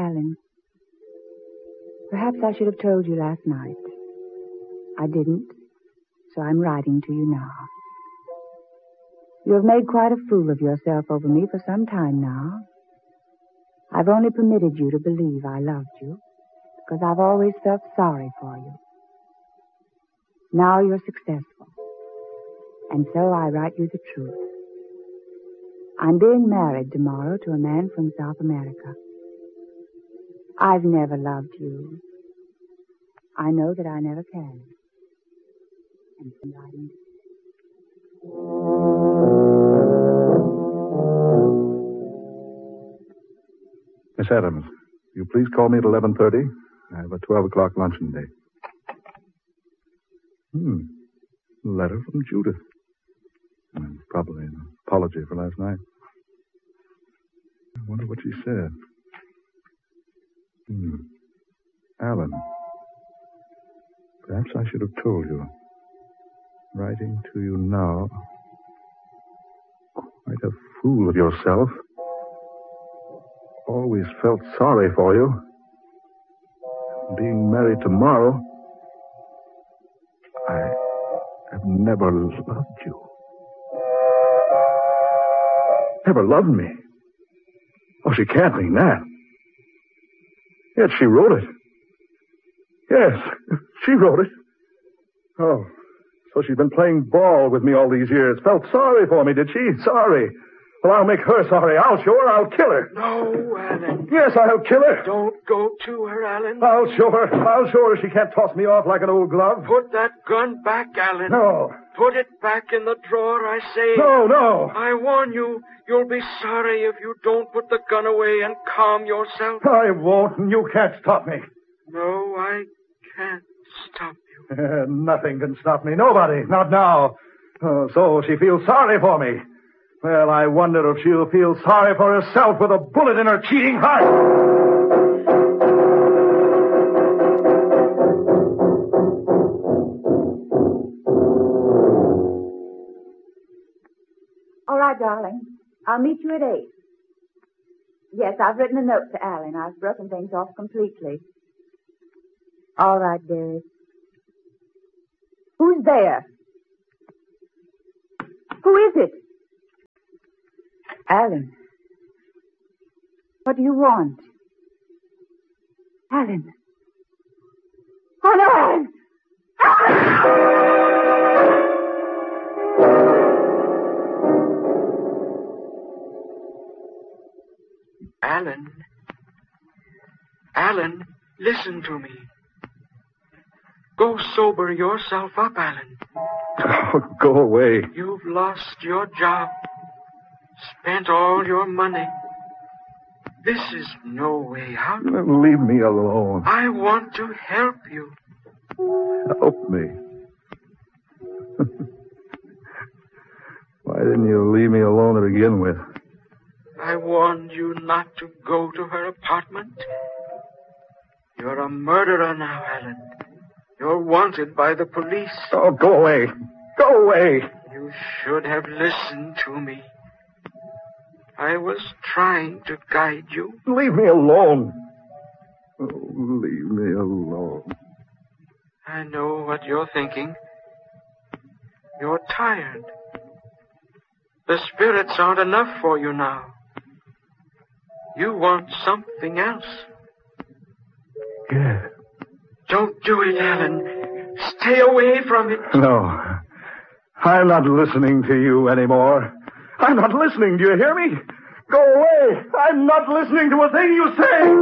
Alan, perhaps I should have told you last night. I didn't, so I'm writing to you now. You have made quite a fool of yourself over me for some time now. I've only permitted you to believe I loved you because I've always felt sorry for you. Now you're successful, and so I write you the truth. I'm being married tomorrow to a man from South America. I've never loved you. I know that I never can. And so I'm writing. Miss Adams, will you please call me at 11:30? I have a 12 o'clock luncheon date. Letter from Judith. Probably an apology for last night. I wonder what she said. Alan. Perhaps I should have told you. Writing to you now. Quite a fool of yourself. Always felt sorry for you. Being married tomorrow. I have never loved you. Never loved me. Oh, she can't mean that. Yes, she wrote it. Yes, she wrote it. Oh, so she's been playing ball with me all these years. Felt sorry for me, did she? Sorry. Well, I'll make her sorry. I'll show her. I'll kill her. No, Alan. Yes, I'll kill her. Don't go to her, Alan. I'll show her. I'll show her she can't toss me off like an old glove. Put that gun back, Alan. No. Put it back in the drawer, I say. No. I warn you, you'll be sorry if you don't put the gun away and calm yourself. I won't, and you can't stop me. No, I can't stop you. Nothing can stop me. Nobody. Not now. So she feels sorry for me. Well, I wonder if she'll feel sorry for herself with a bullet in her cheating heart. All right, darling. I'll meet you at 8. Yes, I've written a note to Alan. I've broken things off completely. All right, dearie. Who's there? Who is it? Alan. What do you want? Alan. Oh, no, Alan! Alan. Alan, listen to me. Go sober yourself up, Alan. Oh, go away. You've lost your job. Spent all your money. This is no way out. Leave me alone. I want to help you. Help me. Why didn't you leave me alone to begin with? I warned you not to go to her apartment. You're a murderer now, Alan. You're wanted by the police. Oh, go away. Go away. You should have listened to me. I was trying to guide you. Leave me alone. Oh, leave me alone. I know what you're thinking. You're tired. The spirits aren't enough for you now. You want something else. Yeah. Don't do it, Alan. Stay away from it. No. I'm not listening to you anymore. I'm not listening. Do you hear me? Go away. I'm not listening to a thing you say.